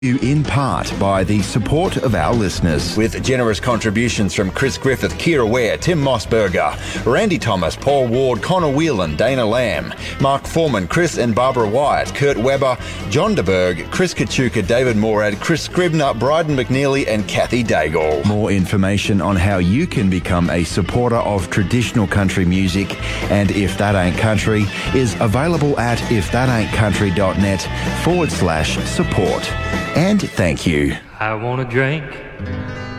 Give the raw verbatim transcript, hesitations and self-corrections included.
you in part by the support of our listeners. With generous contributions from Chris Griffith, Kira Ware, Tim Mossberger, Randy Thomas, Paul Ward, Connor Whelan, Dana Lamb, Mark Foreman, Chris and Barbara Wyatt, Kurt Weber, John DeBerg, Chris Kachuka, David Morad, Chris Scribner, Bryden McNeely and Kathy Daigle. More information on how you can become a supporter of traditional country music and If That Ain't Country is available at ifthataintcountry.net forward slash support. And thank you. I want to drink